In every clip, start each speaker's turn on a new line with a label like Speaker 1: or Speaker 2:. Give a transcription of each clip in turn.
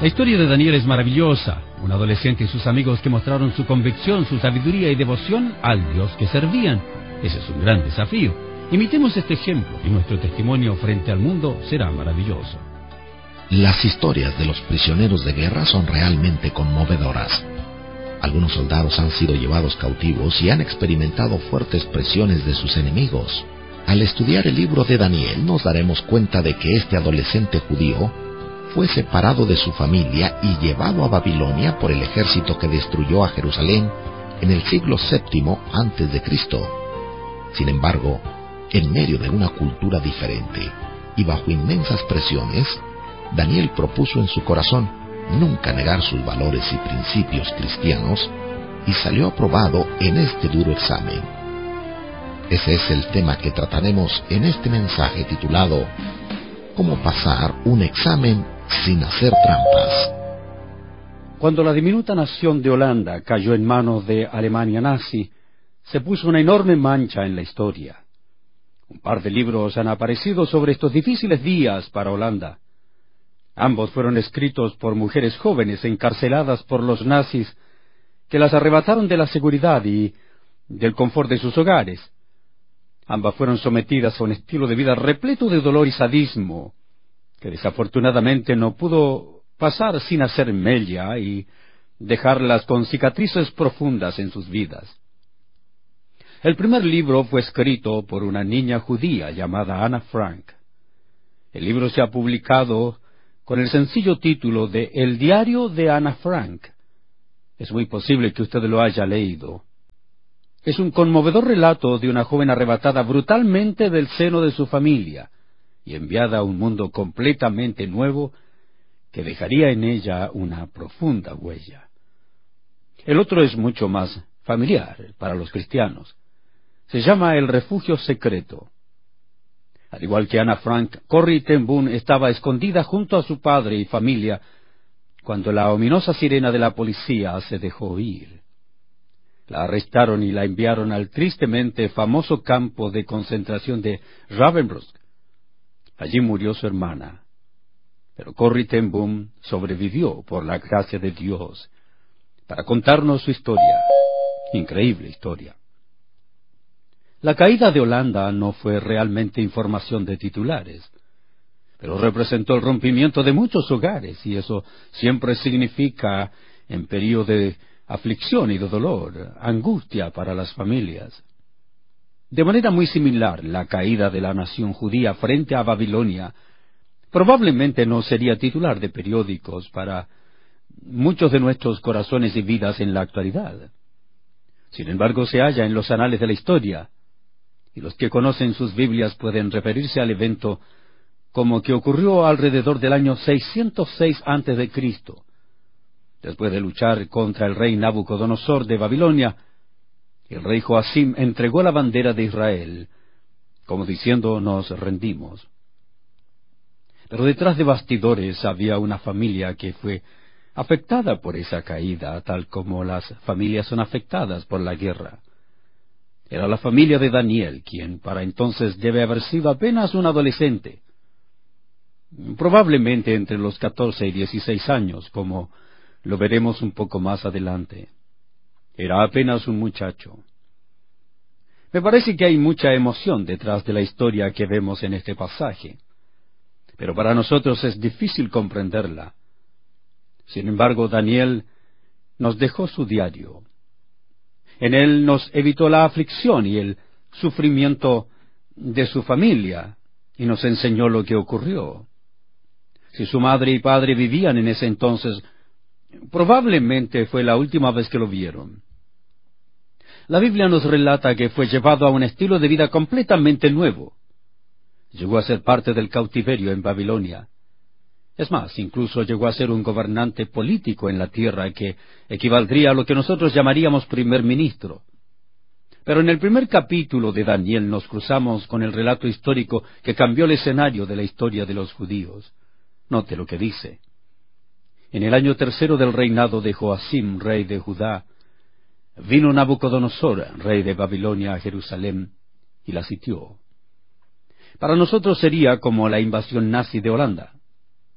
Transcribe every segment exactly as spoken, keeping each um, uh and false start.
Speaker 1: La historia de Daniel es maravillosa. Un adolescente y sus amigos que mostraron su convicción, su sabiduría y devoción al Dios que servían. Ese es un gran desafío. Imitemos este ejemplo y nuestro testimonio frente al mundo será maravilloso.
Speaker 2: Las historias de los prisioneros de guerra son realmente conmovedoras. Algunos soldados han sido llevados cautivos y han experimentado fuertes presiones de sus enemigos. Al estudiar el libro de Daniel nos daremos cuenta de que este adolescente judío fue separado de su familia y llevado a Babilonia por el ejército que destruyó a Jerusalén en el siglo séptimo antes de Cristo. Sin embargo, en medio de una cultura diferente y bajo inmensas presiones, Daniel propuso en su corazón nunca negar sus valores y principios cristianos y salió aprobado en este duro examen. Ese es el tema que trataremos en este mensaje titulado ¿Cómo pasar un examen sin hacer trampas?
Speaker 3: Cuando la diminuta nación de Holanda cayó en manos de Alemania nazi, se puso una enorme mancha en la historia. Un par de libros han aparecido sobre estos difíciles días para Holanda. Ambos fueron escritos por mujeres jóvenes encarceladas por los nazis que las arrebataron de la seguridad y del confort de sus hogares. Ambas fueron sometidas a un estilo de vida repleto de dolor y sadismo, que desafortunadamente no pudo pasar sin hacer mella y dejarlas con cicatrices profundas en sus vidas. El primer libro fue escrito por una niña judía llamada Ana Frank. El libro se ha publicado con el sencillo título de El diario de Ana Frank. Es muy posible que usted lo haya leído. Es un conmovedor relato de una joven arrebatada brutalmente del seno de su familia y enviada a un mundo completamente nuevo que dejaría en ella una profunda huella. El otro es mucho más familiar para los cristianos. Se llama El refugio secreto. Al igual que Ana Frank, Corrie ten Boom estaba escondida junto a su padre y familia cuando la ominosa sirena de la policía se dejó oír. La arrestaron y la enviaron al tristemente famoso campo de concentración de Ravensbrück. Allí murió su hermana. Pero Corrie ten Boom sobrevivió por la gracia de Dios para contarnos su historia. Increíble historia. La caída de Holanda no fue realmente información de titulares, pero representó el rompimiento de muchos hogares, y eso siempre significa, en periodo de aflicción y de dolor, angustia para las familias. De manera muy similar, la caída de la nación judía frente a Babilonia probablemente no sería titular de periódicos para muchos de nuestros corazones y vidas en la actualidad. Sin embargo, se halla en los anales de la historia, y los que conocen sus Biblias pueden referirse al evento como que ocurrió alrededor del año seiscientos seis antes de Cristo. Después de luchar contra el rey Nabucodonosor de Babilonia, el rey Joacim entregó la bandera de Israel, como diciendo, nos rendimos. Pero detrás de bastidores había una familia que fue afectada por esa caída, tal como las familias son afectadas por la guerra. Era la familia de Daniel, quien para entonces debe haber sido apenas un adolescente, probablemente entre los catorce y dieciséis años, como lo veremos un poco más adelante. Era apenas un muchacho. Me parece que hay mucha emoción detrás de la historia que vemos en este pasaje, pero para nosotros es difícil comprenderla. Sin embargo, Daniel nos dejó su diario. En él nos evitó la aflicción y el sufrimiento de su familia, y nos enseñó lo que ocurrió. Si su madre y padre vivían en ese entonces, probablemente fue la última vez que lo vieron. La Biblia nos relata que fue llevado a un estilo de vida completamente nuevo. Llegó a ser parte del cautiverio en Babilonia. Es más, incluso llegó a ser un gobernante político en la tierra que equivaldría a lo que nosotros llamaríamos primer ministro. Pero en el primer capítulo de Daniel nos cruzamos con el relato histórico que cambió el escenario de la historia de los judíos. Note lo que dice. En el año tercero del reinado de Joacim, rey de Judá, vino Nabucodonosor, rey de Babilonia, a Jerusalén, y la sitió. Para nosotros sería como la invasión nazi de Holanda.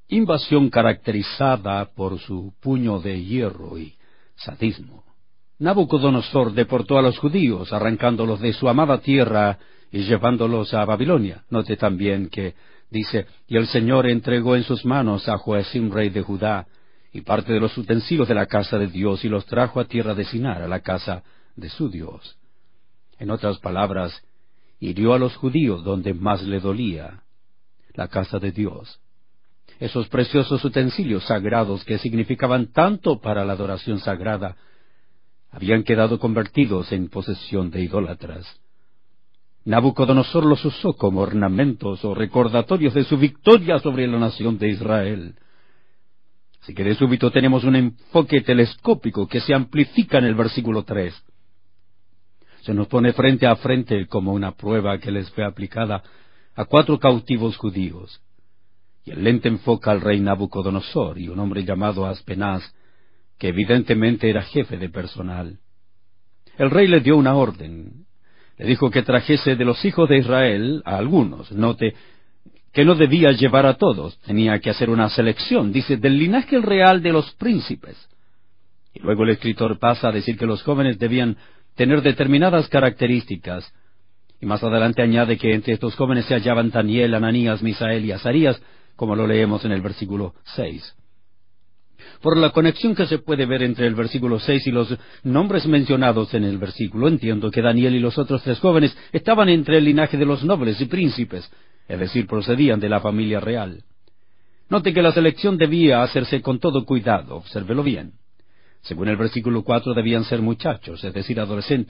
Speaker 3: invasión caracterizada por su puño de hierro y sadismo. Nabucodonosor deportó a los judíos, arrancándolos de su amada tierra y llevándolos a Babilonia. Note también que dice, y el Señor entregó en sus manos a Joacim, rey de Judá, y parte de los utensilios de la casa de Dios, y los trajo a tierra de Sinar, a la casa de su Dios. En otras palabras, hirió a los judíos donde más le dolía, la casa de Dios. Esos preciosos utensilios sagrados que significaban tanto para la adoración sagrada, habían quedado convertidos en posesión de idólatras. Nabucodonosor los usó como ornamentos o recordatorios de su victoria sobre la nación de Israel. Así que de súbito tenemos un enfoque telescópico que se amplifica en el versículo tres. Se nos pone frente a frente como una prueba que les fue aplicada a cuatro cautivos judíos. Y el lente enfoca al rey Nabucodonosor y un hombre llamado Aspenaz, que evidentemente era jefe de personal. El rey le dio una orden. Le dijo que trajese de los hijos de Israel a algunos. Note que no debía llevar a todos, tenía que hacer una selección. Dice, del linaje real de los príncipes. Y luego el escritor pasa a decir que los jóvenes debían tener determinadas características. Y más adelante añade que entre estos jóvenes se hallaban Daniel, Ananías, Misael y Azarías, como lo leemos en el versículo seis. Por la conexión que se puede ver entre el versículo seis y los nombres mencionados en el versículo, entiendo que Daniel y los otros tres jóvenes estaban entre el linaje de los nobles y príncipes, es decir, procedían de la familia real. Note que la selección debía hacerse con todo cuidado, obsérvelo bien. Según el versículo cuatro, debían ser muchachos, es decir, adolescentes.